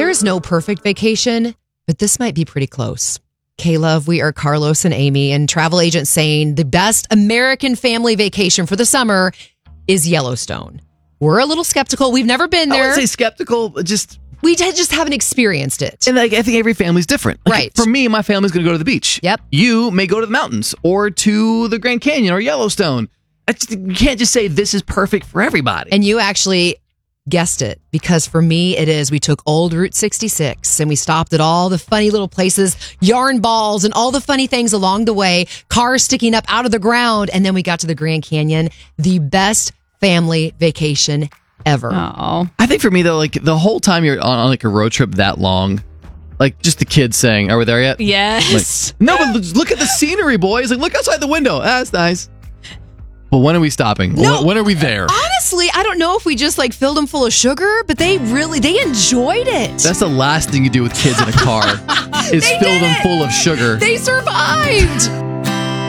There's no perfect vacation, but this might be pretty close. K-Love, we are Carlos and Amy, and travel agents saying the best American family vacation for the summer is Yellowstone. We're a little skeptical. We've never been there. I wouldn't say skeptical, but We just haven't experienced it. And I think every family's different. Right. For me, my family's going to go to the beach. Yep. You may go to the mountains or to the Grand Canyon or Yellowstone. You can't just say this is perfect for everybody. And you actually guessed it, because for me it is. We took old Route 66 and we stopped at all the funny little places, yarn balls and all the funny things along the way, cars sticking up out of the ground, and then we got to the Grand Canyon. The best family vacation ever. Oh, I think for me though, like the whole time you're on like a road trip that long, like just the kids saying, "Are we there yet?" yes. Like, no, but look at the scenery, boys. Like, look outside the window. That's nice. But when are we stopping? No. When are we there? Honestly, I don't know if we just like filled them full of sugar, but they enjoyed it. That's the last thing you do with kids in a car is fill them full of sugar. They survived.